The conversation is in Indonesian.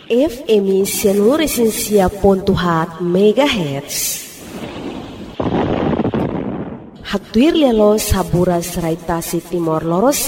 FM Sianuresinsia.hat MHz. Hatuir lelo sabura serai tasi Timor Lorosa.